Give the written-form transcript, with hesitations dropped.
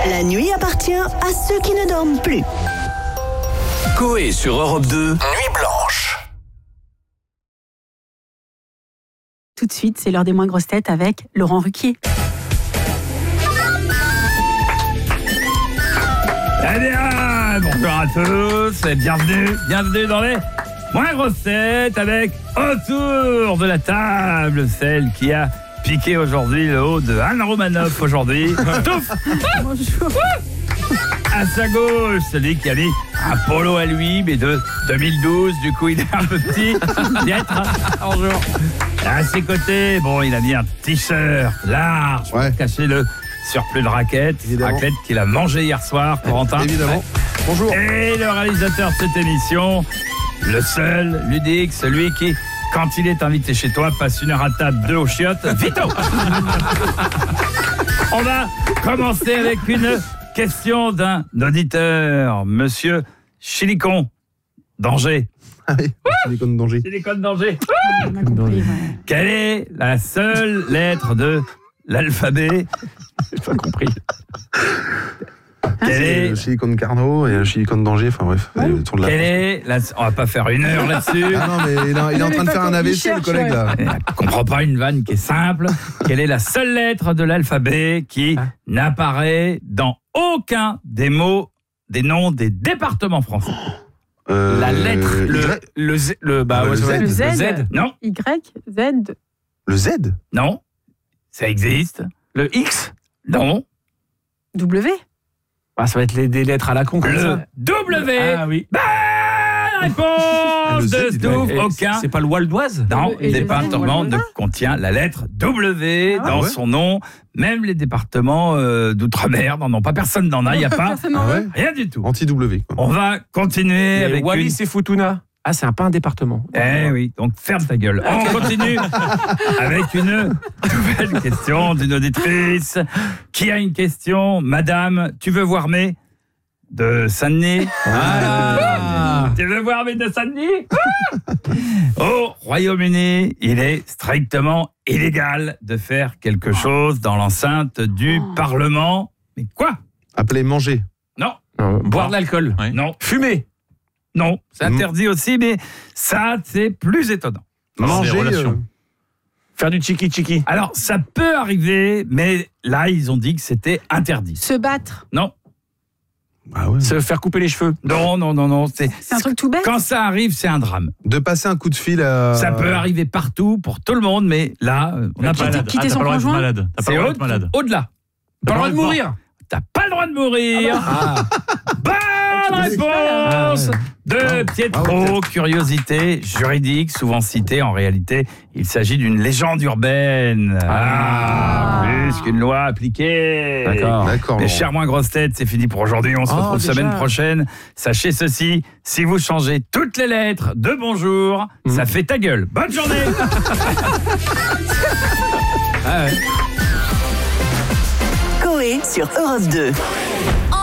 La nuit appartient à ceux qui ne dorment plus. Coé sur Europe 2, Nuit Blanche. Tout de suite, c'est l'heure des moins grosses têtes avec Laurent Ruquier. Eh bien, bonjour à tous et bienvenue dans les moins grosses têtes avec autour de la table celle qui a piqué aujourd'hui le haut de Anne Romanoff aujourd'hui. Bonjour. À sa gauche, celui qui a mis un polo à lui, mais de 2012, du coup il est un peu petit. Bonjour. À ses côtés, il a mis un t-shirt large pour cacher le surplus de raquettes qu'il a mangé hier soir, Corentin. Évidemment. Bonjour. Et le réalisateur de cette émission, le seul, l'unique, celui qui, quand il est invité chez toi, passe 1 heure à table, 2 aux chiottes, Vito. On va commencer avec une question d'un auditeur, Monsieur Chilicon d'Angers. Ah oui, Silicon Danger. Silicon d'Angers. On a compris, ouais. Quelle est la seule lettre de l'alphabet? J'ai pas compris. Quelle est... Le Silicon Carnot et le Silicon Danger, enfin bref. On va pas faire 1 heure là-dessus. Ah non, mais il est en train de faire un AVC, le collègue, là. Je comprends pas une vanne qui est simple. Quelle est la seule lettre de l'alphabet qui n'apparaît dans aucun des mots, des noms des départements français? La lettre, le Z. Le Z. Non. Y, Z. Le Z? Non. Ça existe. Le X. Non. W. Ah, ça va être des lettres à la con comme Le ça. W. Ah oui. Bonne réponse de Stouff. Aucun. C'est pas le Waldoise? Non, Et le le département Z. contient la lettre W dans son nom. Même les départements d'outre-mer n'en ont pas. Personne n'en a. Il n'y a pas Personne n'en veut. rien du tout. Anti-W. On va continuer avec Wallis et Futuna. Ah, c'est pas un département. Eh oui, donc ferme ta gueule. On continue avec une nouvelle question d'une auditrice qui a une question. Madame, tu veux voir mes de Saint-Denis? Tu veux voir mes de Saint-Denis? Au Royaume-Uni, il est strictement illégal de faire quelque chose dans l'enceinte du Parlement. Mais quoi? Appelé manger. Non. Boire de l'alcool. Oui. Non. Fumer. Non, c'est interdit aussi, mais ça, c'est plus étonnant. Manger. Faire du chiki-chiki. Alors, ça peut arriver, mais là, ils ont dit que c'était interdit. Se battre. Non, Ah ouais. Se faire couper les cheveux. non. C'est un truc tout bête. Quand ça arrive, c'est un drame. De passer un coup de fil à... Ça peut arriver partout, pour tout le monde, mais là, on n'a pas... Quitter son conjoint. C'est au-delà. Pas le droit de mourir. T'as pas le droit de mourir. Bonne réponse de Pietro. Curiosité juridique, souvent citée. En réalité, il s'agit d'une légende urbaine. Plus qu'une loi appliquée. D'accord. Mes chers moins grosses têtes, c'est fini pour aujourd'hui. On se retrouve semaine prochaine. Sachez ceci, si vous changez toutes les lettres de bonjour, ça fait ta gueule. Bonne journée. Coé sur Europe 2.